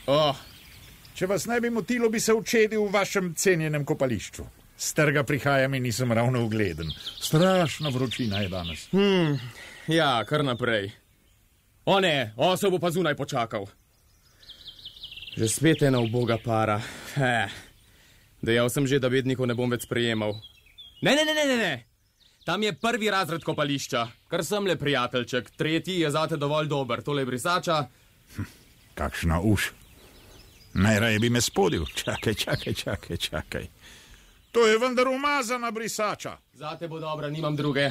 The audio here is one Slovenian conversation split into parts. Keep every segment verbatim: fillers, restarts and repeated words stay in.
Oh. Če vas ne bi motilo, bi se učedil v vašem cenjenem kopališču. Z trga prihajam in nisem ravno ugleden. Strašna vročina je danes. Hmm, ja, kar naprej. O ne, osel bo pa zunaj počakal. Že spet ena uboga para. Eh, dejal sem že, da bednikov ne bom več sprejemal. Ne, ne, ne, ne, ne. Tam je prvi razred kopališča. Kar sem le prijateljček. Tretji je zate dovolj dober. Tole je brisača. Hm, kakšna uš. Najraje bi me spodil. Čakaj, čakaj, čakaj, čakaj. To je vendar umazana brisača. Zate bo dobra, nimam druge.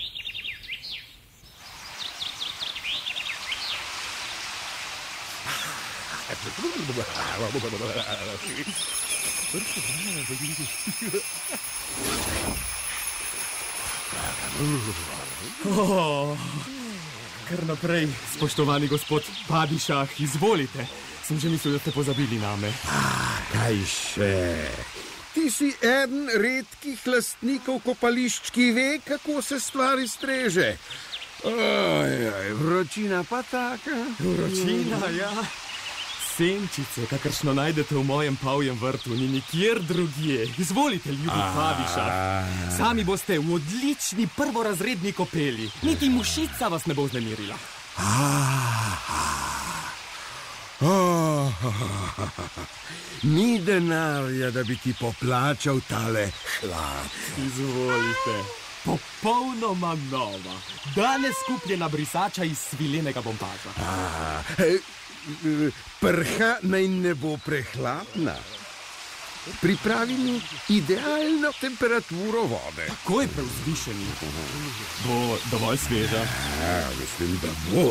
Oh, kar naprej, spoštovani gospod Padišah, izvolite. Sem že mislil, da ste pozabili name. Ah, kaj še? Ti si eden redkih lastnikov kopališč, ki ve, kako se stvari streže. Ojoj, vročina pa taka. Vročina, ja. Senčice, kakršno najdete v mojem pavjem vrtu, ni nikjer drugje. Izvolite, ljubi Padišah. Sami boste v odlični prvorazredni kopeli. Niti mušica vas ne bo vznemirila. Oh, ni denarja, da bi ti poplačal tale hlad. Izvolite. Popolnoma nova. Danes kupljena brisača iz svilenega bombaža. Ah, eh, prha naj ne bo prehladna. Pripravi mi idealno temperaturo vode. Takoj preuzvišeni. Bo dovolj sveža? Ja, mislim, da bo.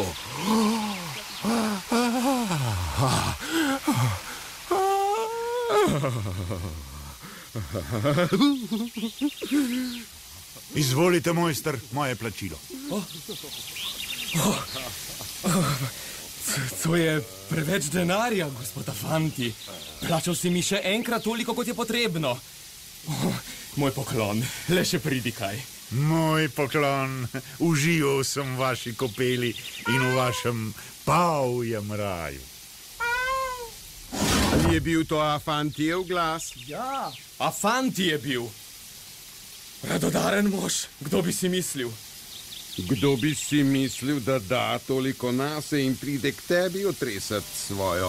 Izvolite, mojster, moje plačilo. Oh. Oh. Oh. To je preveč denarja, gospoda Fanti. Plačal si mi še enkrat toliko, kot je potrebno. Oh, moj poklon, le še pridi kaj. Moj poklon, užival sem v vaši kopeli in v vašem pavjem raju. Ali je bil to Afantijev glas? Ja, Afanti je bil. Radodaren mož, kdo bi si mislil? Kdo bi si mislil, da da toliko nase in pride k tebi otresati svojo